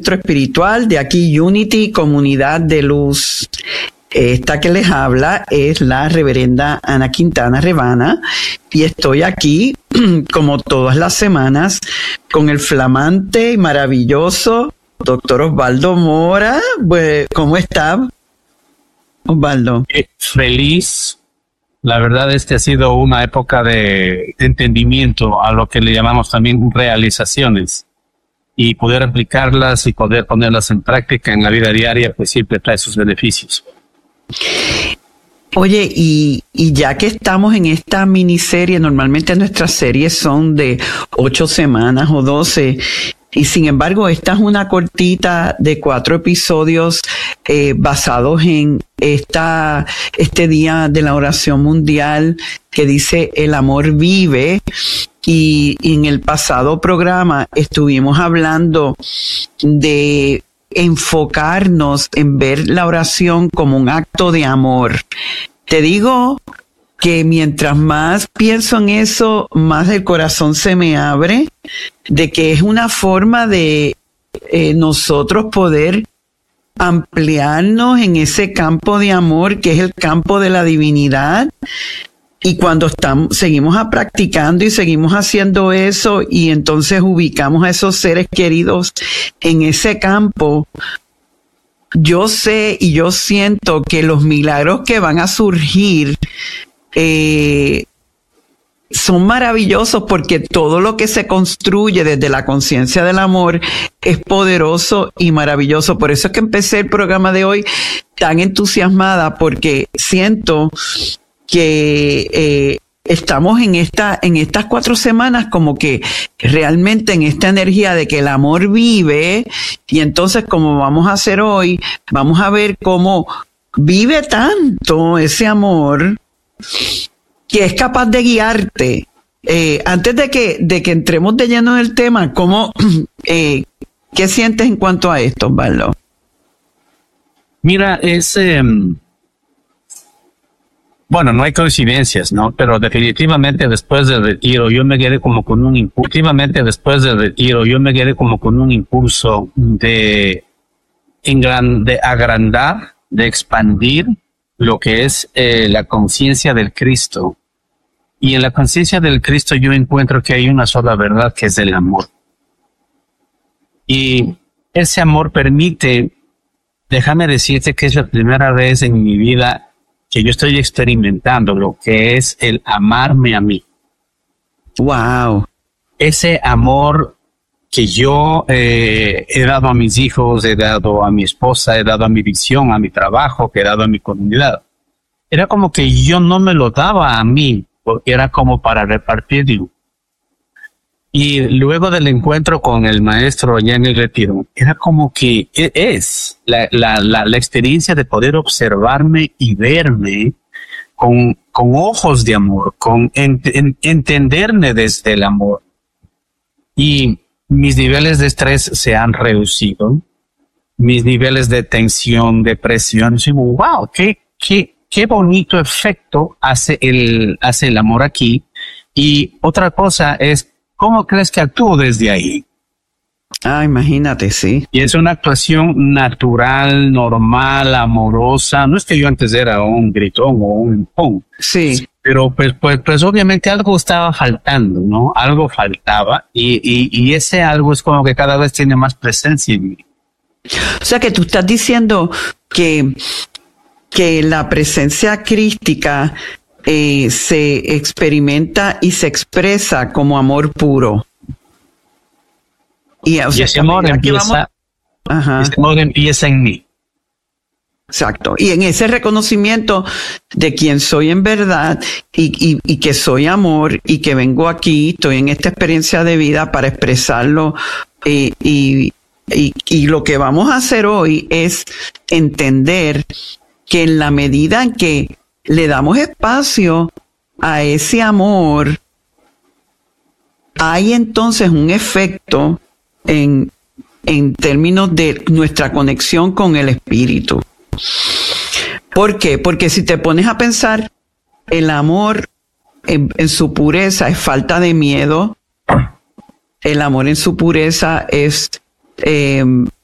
Centro Espiritual de aquí, Unity, Comunidad de Luz. Esta que les habla es la reverenda Ana Quintana Rebana y estoy aquí, como todas las semanas, con el flamante y maravilloso doctor Osvaldo Mora. ¿Cómo está, Osvaldo? Feliz. La verdad es que ha sido una época de entendimiento a lo que le llamamos también realizaciones, y poder aplicarlas y poder ponerlas en práctica en la vida diaria, pues siempre trae sus beneficios. Oye, y ya que estamos en esta miniserie, normalmente nuestras series son de 8 semanas o 12, y sin embargo esta es una cortita de 4 episodios basados en este día de la oración mundial que dice el amor vive. Y en el pasado programa estuvimos hablando de enfocarnos en ver la oración como un acto de amor. Te digo que mientras más pienso en eso, más el corazón se me abre, de que es una forma de nosotros poder ampliarnos en ese campo de amor que es el campo de la divinidad. Y cuando seguimos practicando y seguimos haciendo eso y entonces ubicamos a esos seres queridos en ese campo, yo sé y yo siento que los milagros que van a surgir son maravillosos, porque todo lo que se construye desde la conciencia del amor es poderoso y maravilloso. Por eso es que empecé el programa de hoy tan entusiasmada, porque siento que estamos en estas 4 semanas como que realmente en esta energía de que el amor vive, y entonces como vamos a hacer hoy, vamos a ver cómo vive tanto ese amor que es capaz de guiarte. Antes de que entremos de lleno en el tema, ¿qué sientes en cuanto a esto, Osvaldo? Mira, bueno, no hay coincidencias, ¿no? Pero definitivamente después del retiro yo me quedé como con un impulso de agrandar, de expandir lo que es la conciencia del Cristo. Y en la conciencia del Cristo yo encuentro que hay una sola verdad, que es el amor. Y ese amor permite, déjame decirte que es la primera vez en mi vida que yo estoy experimentando lo que es el amarme a mí. Wow. Ese amor que yo he dado a mis hijos, he dado a mi esposa, he dado a mi visión, a mi trabajo, que he dado a mi comunidad. Era como que yo no me lo daba a mí, porque era como para repartirlo. Y luego del encuentro con el maestro allá en el retiro, era como que es la experiencia de poder observarme y verme con ojos de amor, entenderme desde el amor. Y mis niveles de estrés se han reducido, mis niveles de tensión, de presión. Y digo, wow, qué bonito efecto hace el amor aquí. Y otra cosa es, ¿cómo crees que actúo desde ahí? Ah, imagínate, sí. Y es una actuación natural, normal, amorosa. No es que yo antes era un gritón o un empón. Sí. Pero pues obviamente algo estaba faltando, ¿no? Algo faltaba y ese algo es como que cada vez tiene más presencia en mí. O sea que tú estás diciendo que la presencia crística se experimenta y se expresa como amor puro. Y ese amor empieza en mí. Exacto. Y en ese reconocimiento de quién soy en verdad y que soy amor y que vengo aquí, estoy en esta experiencia de vida para expresarlo. Y lo que vamos a hacer hoy es entender que en la medida en que le damos espacio a ese amor, hay entonces un efecto en términos de nuestra conexión con el espíritu. ¿Por qué? Porque si te pones a pensar, el amor en su pureza es falta de miedo. El amor en su pureza es